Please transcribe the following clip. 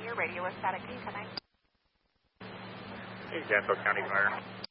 your radio is static. Can you connect? Hey, Jacksonville County Fire.